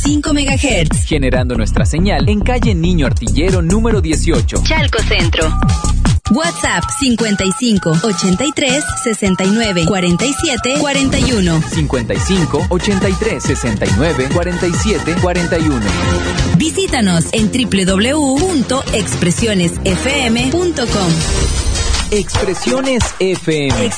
95 MHz. Generando nuestra señal en calle Niño Artillero número 18. Chalco Centro. WhatsApp 55 83 69 47 41. 55 83 69 47 41. Visítanos en www.expresionesfm.com. Expresiones FM.